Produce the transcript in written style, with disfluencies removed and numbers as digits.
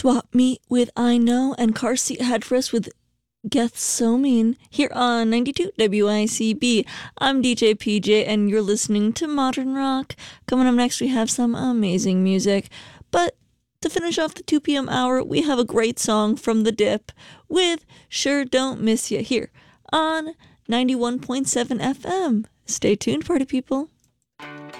Swap Meet with I Know and Car Seat Headrest with Gethsemane here on 92 WICB. I'm DJ PJ and you're listening to Modern Rock. Coming up next, we have some amazing music. But to finish off the 2 p.m. hour, we have a great song from The Dip with Sure Don't Miss Ya here on 91.7 FM. Stay tuned, party people.